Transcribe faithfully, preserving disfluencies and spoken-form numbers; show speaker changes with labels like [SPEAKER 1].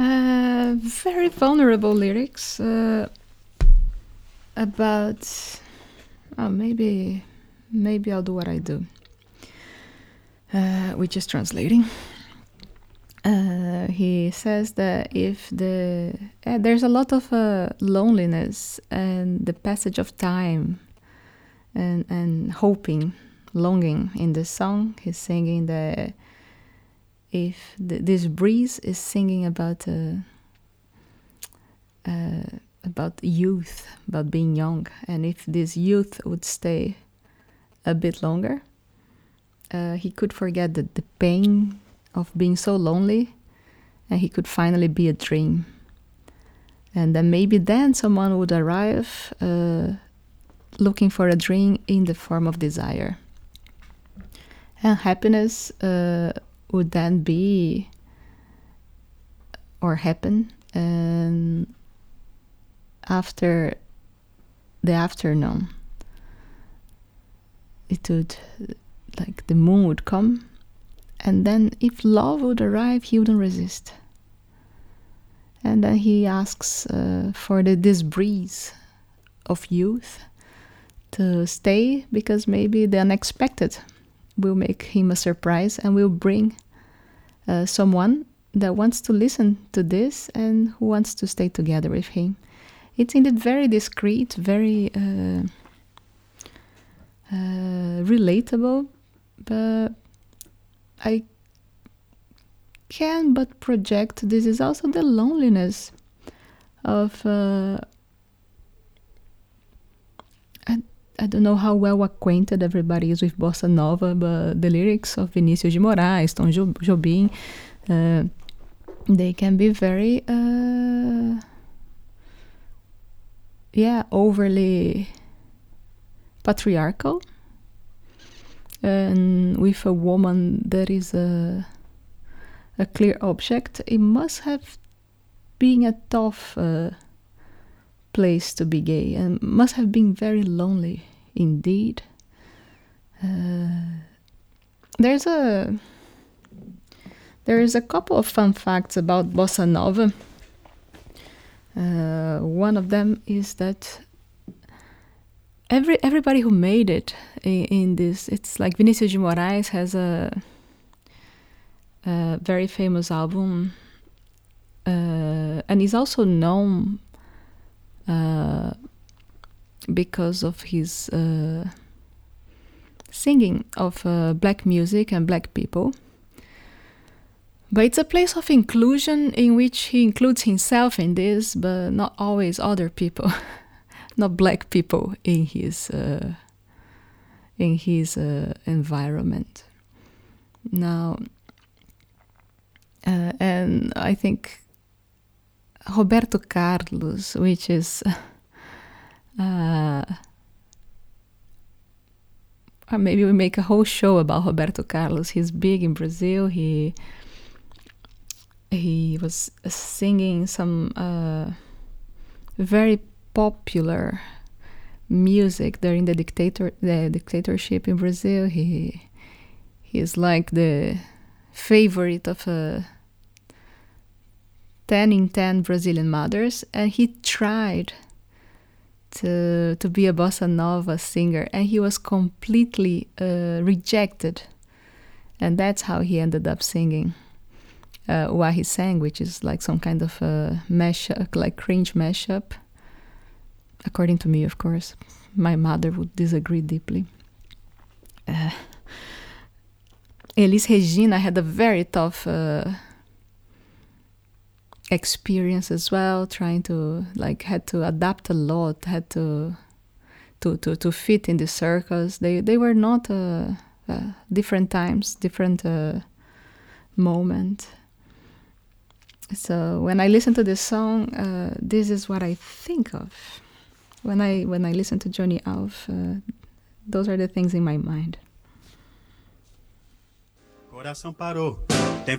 [SPEAKER 1] Uh, very vulnerable lyrics uh, about. Oh, maybe, maybe I'll do what I do, uh, which is translating. Uh, he says that if the uh, there's a lot of uh, loneliness and the passage of time and and hoping, longing in the song. He's singing that if the, this breeze is singing about uh, uh, about youth, about being young, and if this youth would stay a bit longer, uh, he could forget the, the pain of being so lonely, and he could finally be a dream. And then maybe then someone would arrive uh, looking for a dream in the form of desire. And happiness uh, would then be or happen and after the afternoon. It would, like the moon would come, and then if love would arrive, he wouldn't resist. And then he asks uh, for the, this breeze of youth to stay, because maybe the unexpected will make him a surprise and will bring uh, someone that wants to listen to this and who wants to stay together with him. It's indeed very discreet, very uh, uh, relatable, but I can but project this is also the loneliness of uh, I, I don't know how well acquainted everybody is with Bossa Nova, but the lyrics of Vinícius de Moraes, Tom Jobim, uh, they can be very uh, yeah, overly patriarchal, and with a woman that is a a clear object. It must have been a tough uh, place to be gay, and must have been very lonely indeed. Uh, there's a there is a couple of fun facts about Bossa Nova. Uh, one of them is that every everybody who made it in, in this, it's like Vinícius de Moraes has a, a very famous album, uh, and he's also known uh, because of his uh, singing of uh, black music and black people. But it's a place of inclusion in which he includes himself in this, but not always other people, not black people in his uh, in his uh, environment. Now, uh, and I think Roberto Carlos, which is uh, or maybe we make a whole show about Roberto Carlos. He's big in Brazil. He He was singing some uh, very popular music during the dictator the dictatorship in Brazil. He he is like the favorite of uh, ten in ten Brazilian mothers, and he tried to to be a bossa nova singer, and he was completely uh, rejected, and that's how he ended up singing Uh, what he sang, which is like some kind of a mashup, like cringe mashup. According to me, of course. My mother would disagree deeply. Uh, Elis Regina had a very tough uh, experience as well, trying to, like, had to adapt a lot, had to to to, to fit in the circles. They, they were not uh, uh, different times, different uh, moment. So when I listen to this song, uh, this is what I think of. When I when I listen to Johnny Alf, uh, those are the things in my mind.
[SPEAKER 2] Coração parou.